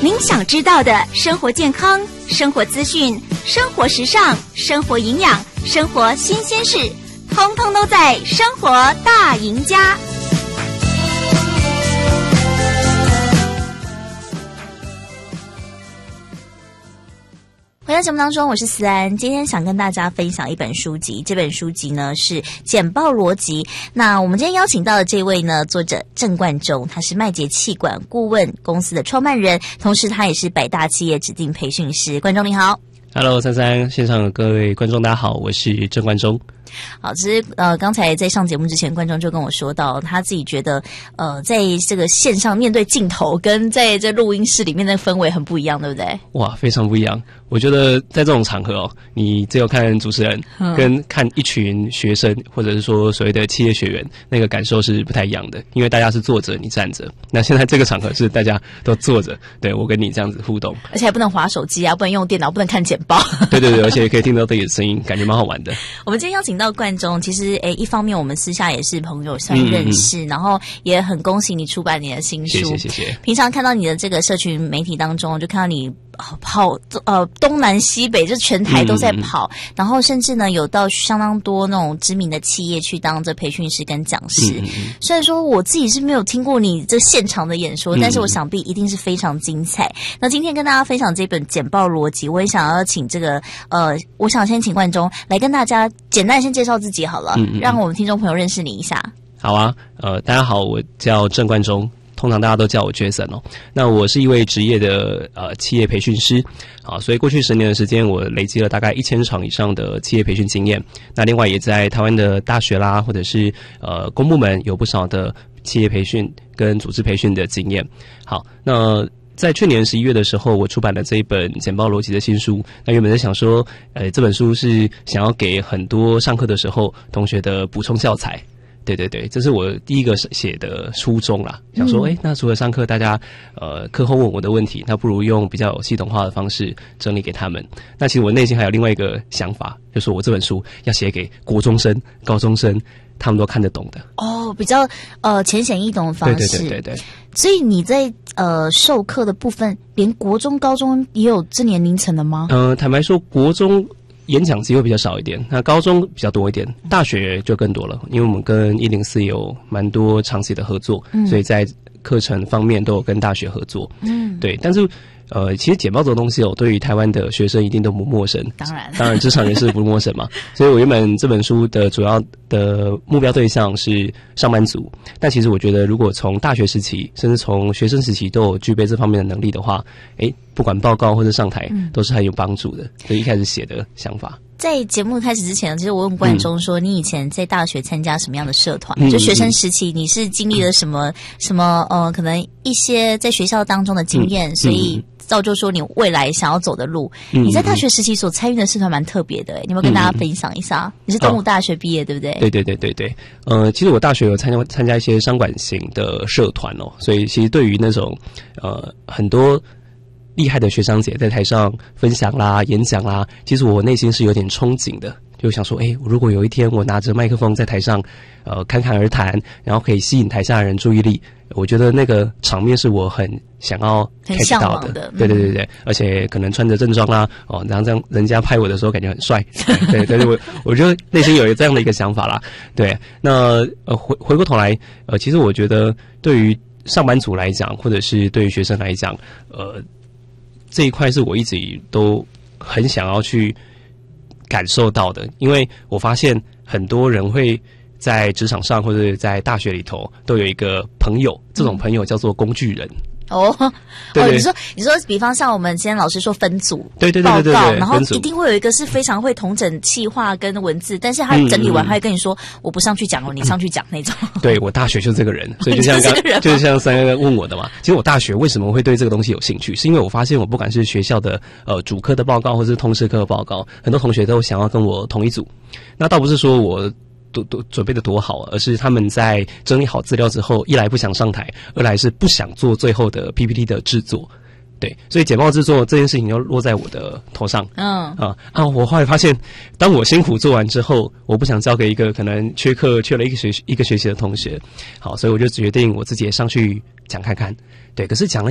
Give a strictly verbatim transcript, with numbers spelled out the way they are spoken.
您想知道的生活健康、生活资讯、生活时尚、生活营养、生活新鲜事，通通都在《生活大赢家》。回到节目当中，我是思安，今天想跟大家分享一本书籍，这本书籍呢是《简报逻辑》。那我们今天邀请到的这位呢，作者郑冠中，他是麦捷气管顾问公司的创办人，同时他也是百大企业指定培训师。冠中你好。 Hello， 三三线上的各位观众大家好，我是郑冠中。 好，其实呃，刚才在上节目之前，观众就跟我说到，他自己觉得呃，在这个线上面对镜头，跟在这录音室里面的氛围很不一样，对不对？ 哇，非常不一样。我觉得在这种场合哦，你只有看主持人，嗯、跟看一群学生，或者是说所谓的企业学员，那个感受是不太一样的。因为大家是坐着，你站着。那现在这个场合是大家都坐着，对我跟你这样子互动， 而且还不能滑手机啊，不能用电脑，不能看简报。 对对对，而且可以听到自己的声音，感觉蛮好玩的。 我们今天邀请到冠中，其实诶，一方面我们私下也是朋友，算认识，嗯嗯嗯然后也很恭喜你出版你的新书， 谢谢谢谢。 平常看到你的这个社群媒体当中，就看到你跑呃东南西北，就全台都在跑，嗯嗯然后甚至呢有到相当多那种知名的企业去当这培训师跟讲师。嗯嗯虽然说我自己是没有听过你这现场的演说，嗯嗯但是我想必一定是非常精彩。那今天跟大家分享这本简报逻辑，我也想要请这个呃，我想先请冠中来跟大家简单先介绍自己好了，嗯嗯让我们听众朋友认识你一下。 好啊，呃，大家好，我叫郑冠中。通常大家都叫我 Jason 哦，那我是一位职业的呃企业培训师，啊，所以过去十年的时间，我累积了大概一千场以上的企业培训经验。那另外也在台湾的大学啦，或者是呃公部门有不少的企业培训跟组织培训的经验。好，那在去年十一月的时候，我出版了这一本简报逻辑的新书。那原本在想说，呃，这本书是想要给很多上课的时候同学的补充教材。对对对，这是我第一个写的初衷啦。想说，哎，那除了上课，大家呃课后问我的问题，那不如用比较有系统化的方式整理给他们。那其实我内心还有另外一个想法，就是我这本书要写给国中生、高中生，他们都看得懂的。 哦，比较呃浅显易懂的方式。 对对对对对。 所以你在呃授课的部分，连国中、高中也有这年龄层的吗？ 嗯、呃，坦白说，国中演讲机会比较少一点，那高中比较多一点，大学就更多了，因为我们跟一零四有蛮多长期的合作，嗯、所以在课程方面都有跟大学合作。嗯，对，但是呃，其实简报这种东西哦，对于台湾的学生一定都不陌生， 当然， 当然职场人士不陌生嘛。所以我原本这本书的主要的目标对象是上班族，但其实我觉得，如果从大学时期，甚至从学生时期都有具备这方面的能力的话，诶，不管报告或者上台，嗯、都是很有帮助的。所以一开始写的想法。 在节目开始之前，其实我问冠中说，你以前在大学参加什么样的社团？嗯、就学生时期，你是经历了什么、嗯、什么呃，可能一些在学校当中的经验，嗯、所以造就说你未来想要走的路。嗯、你在大学时期所参与的社团蛮特别的，你有没有跟大家分享一下？嗯、你是东吴大学毕业，哦、对不对？ 对对对对对。呃，其实我大学有参加参加一些商管型的社团哦，所以其实对于那种呃很多厉害的学长姐在台上分享啦、演讲啦，其实我内心是有点憧憬的，就想说，诶，如果有一天我拿着麦克风在台上，呃，侃侃而谈，然后可以吸引台下的人注意力，我觉得那个场面是我很想要 catch 到的。 的对对对对，而且可能穿着正装啦，哦，然后这样人家拍我的时候感觉很帅。对对对，我我就内心有这样的一个想法啦。对，那呃回回过头来，呃，其实我觉得对于上班族来讲，或者是对于学生来讲，呃。这一块是我一直都很想要去感受到的，因为我发现很多人会在职场上或者在大学里头都有一个朋友，这种朋友叫做工具人。 哦， 对对哦，你说你说，比方像我们今天老师说分组， 对对对对对， 报告，然后一定会有一个是非常会统整企划跟文字，但是他整理完，他会跟你说，嗯、我不上去讲哦，你上去讲那种。对， 我大学就是这个人，所以就像刚就是像三哥问我的嘛，其实我大学为什么会对这个东西有兴趣，是因为我发现我不管是学校的呃主科的报告，或是通识课的报告，很多同学都想要跟我同一组，那倒不是说我。多多准备的多好，而是他们在整理好资料之后，一来不想上台，二来是不想做最后的 P P T 的制作。对，所以简报制作这件事情就落在我的头上。嗯啊啊！我后来发现，当我辛苦做完之后，我不想交给一个可能缺课缺了一个学一个学期的同学。好，所以我就决定我自己也上去讲看看。对，可是讲了